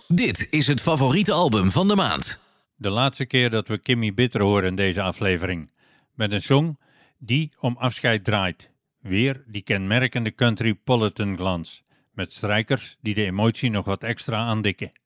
Dit is het favoriete album van de maand. De laatste keer dat we Kimmy Bitter horen in deze aflevering. Met een song die om afscheid draait. Weer die kenmerkende country Politan glans. Met strijkers die de emotie nog wat extra aandikken.